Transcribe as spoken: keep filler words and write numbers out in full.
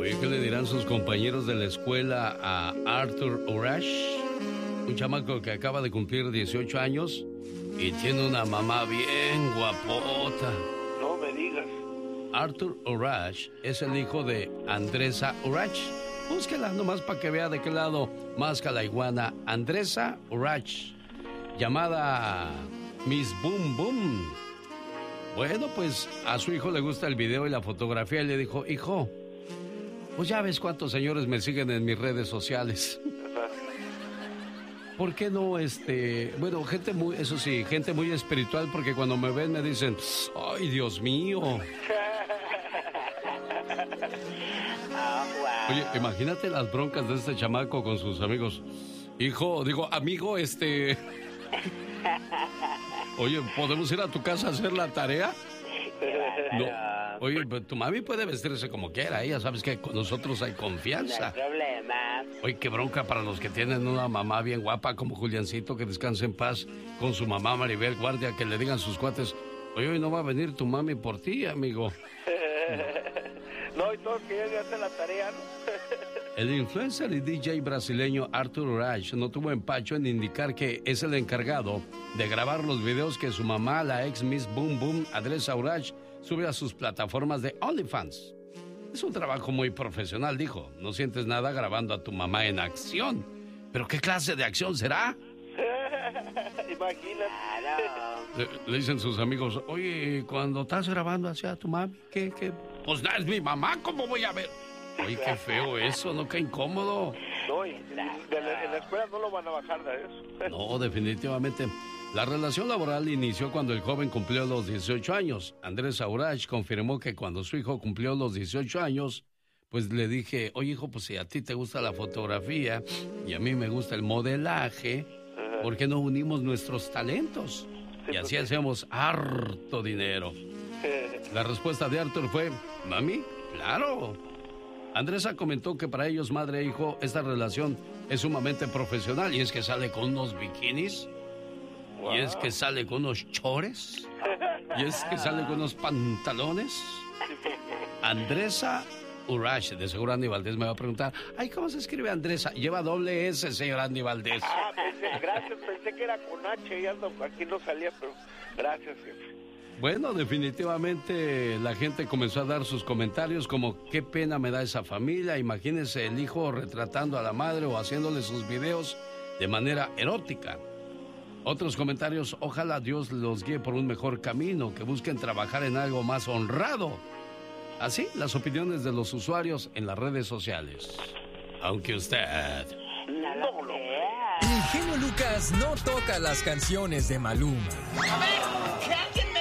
Oye, ¿qué le dirán sus compañeros de la escuela a Arthur Urash? Un chamaco que acaba de cumplir dieciocho años y tiene una mamá bien guapota. No me digas. Arthur Urash es el hijo de Andresa Urash. Búsquela nomás para que vea de qué lado masca la iguana. Andresa Urash, llamada Miss Boom Boom. Bueno, pues a su hijo le gusta el video y la fotografía y le dijo, hijo, pues ya ves cuántos señores me siguen en mis redes sociales. ¿Por qué no, este, bueno, gente muy, eso sí, gente muy espiritual, porque cuando me ven me dicen, ay, Dios mío. Oye, imagínate las broncas de este chamaco con sus amigos. Hijo, digo, amigo, este... Oye, ¿podemos ir a tu casa a hacer la tarea? No. Oye, tu mami puede vestirse como quiera, ella sabes que con nosotros hay confianza. No hay problema. Oye, qué bronca para los que tienen una mamá bien guapa como Juliancito, que descanse en paz, con su mamá Maribel Guardia, que le digan sus cuates, oye, hoy no va a venir tu mami por ti, amigo. No, y todos que ya hacen la tarea, ¿no? El influencer y D J brasileño Arthur Urash no tuvo empacho en indicar que es el encargado de grabar los videos que su mamá, la ex Miss Boom Boom, Andresa Urash, sube a sus plataformas de OnlyFans. Es un trabajo muy profesional, dijo. No sientes nada grabando a tu mamá en acción. ¿Pero qué clase de acción será? Imagínate. Le, le dicen sus amigos, oye, cuando estás grabando hacia tu mami, ¿qué, qué? Pues no es mi mamá, ¿cómo voy a ver? Oye, qué feo eso, ¿no? Qué incómodo. No, y de la, en la escuela no lo van a bajar de eso. No, definitivamente. La relación laboral inició cuando el joven cumplió los dieciocho años. Andrés Urash confirmó que cuando su hijo cumplió los dieciocho años, pues le dije, oye, hijo, pues si a ti te gusta la fotografía y a mí me gusta el modelaje, ¿por qué no unimos nuestros talentos? Y así hacemos harto dinero. La respuesta de Arthur fue, mami, claro. Andresa comentó que para ellos, madre e hijo, esta relación es sumamente profesional y es que sale con unos bikinis, wow. Y es que sale con unos chores, y es que sale con unos pantalones. Andresa Urash, de seguro Andy Valdés me va a preguntar, ay, ¿cómo se escribe Andresa? Lleva doble S, señor Andy Valdés. Ah, pensé, gracias, pensé que era con H y ando, aquí no salía, pero gracias, jefe. Bueno, definitivamente la gente comenzó a dar sus comentarios como qué pena me da esa familia, imagínense el hijo retratando a la madre o haciéndole sus videos de manera erótica. Otros comentarios, ojalá Dios los guíe por un mejor camino, que busquen trabajar en algo más honrado. Así, las opiniones de los usuarios en las redes sociales. Aunque usted... No lo El genio Lucas no toca las canciones de Maluma. A ver, que alguien